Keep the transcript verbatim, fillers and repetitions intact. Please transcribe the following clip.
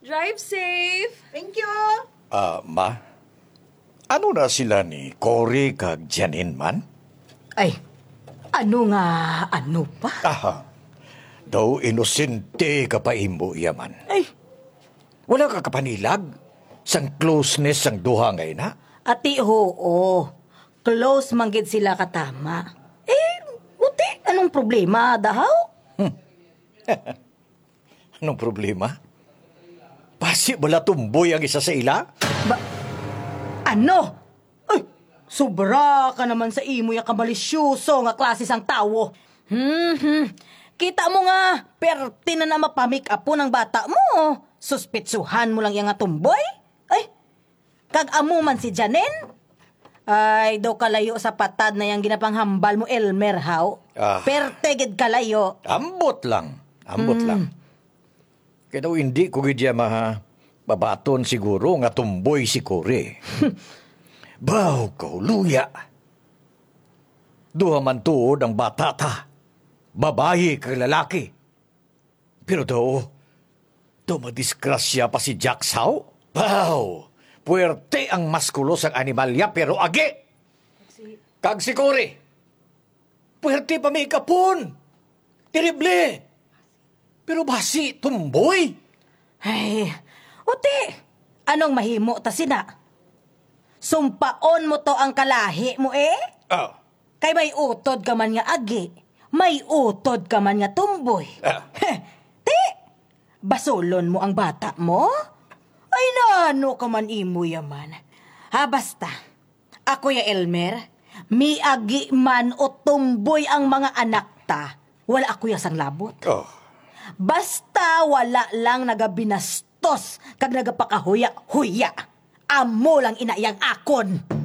Drive safe! Thank you! Ah, ma? Ano na sila ni Cory kag Janine man? Ay, ano nga, ano pa? Aha. Daw inosente ka pa imo yaman. Ay, Wala ka kapanilag? Sang closeness sang duha ngay na? ati oo. Close manggid sila katama. Eh, uti, anong problema, dahaw? Anong problema? Pasi bala tumboy ang isa sa ila? Ba, ano? Ay, sobra ka naman sa imo yung kamalisyoso nga klase sang tawo. Hmm, hmm. Kita mo nga, perti na na mapamake up po ng bata mo. Suspitsuhan mo lang yung nga tumboy? Ay, kag-amo man si Janine? Ay, daw kalayo sa patad na yung ginapanghambal mo, Elmer, how? Ah. Perte gid kalayo. Ambot lang. Ambot lang. Kaya daw hindi ko gidya maha babaton siguro nga tumboy si Cory. Baw ko, luya. Duha man tuod ang bata ta. Babayi kag lalaki. Pero daw, daw madisgrasya pa si Jack Sao? Baw, puwerte ang maskulos ang animalya pero agi. Kag si Cory. Puwerte pa may kapon. Terrible. Pero basi, tumboy. Ay, uti, anong mahimo ta sina? Sumpaon mo to ang kalahi mo eh? Ah, Kay may utod ka man nga agi, may utod ka man nga tumboy. Ah. Heh, ti, basolon mo ang bata mo? Ay naano ka man imo yaman. Ha basta, ako ya Elmer, mi agi man o tumboy ang mga anak ta, wala ako ya sang labot. oh. Basta wala lang nagabinastos kag nagapakahuya-huya. Amo lang inayang akon.